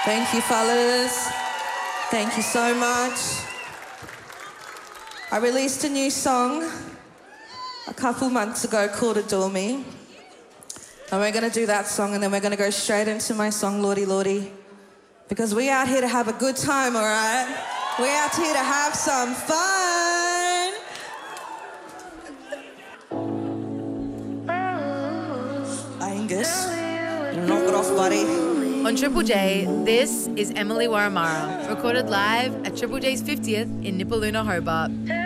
Thank you, fellas. Thank you so much. I released a new song a couple months ago called Adore Me. And we're going to do that song and then we're going to go straight into my song, Lordy Lordy. Because we out here to have a good time, all right? We're out here to have some fun. Angus, knock it off, buddy. On Triple J, this is Emily Waramara, recorded live at Triple J's 50th in Nipaluna, Hobart.